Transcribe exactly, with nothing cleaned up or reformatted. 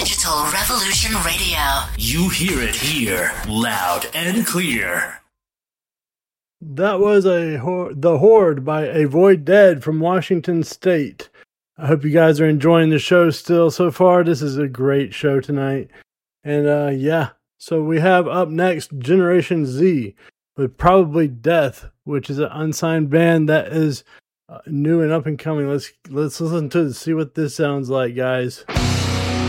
Digital Revolution Radio. You hear it here, loud and clear. That was a The Horde by A Void Dead from Washington State. I hope you guys are enjoying the show still so far. This is a great show tonight. And uh, yeah, so we have up next Generation Z with Probably Death, which is an unsigned band that is uh, new and up and coming. Let's let's listen to it, see what this sounds like, guys.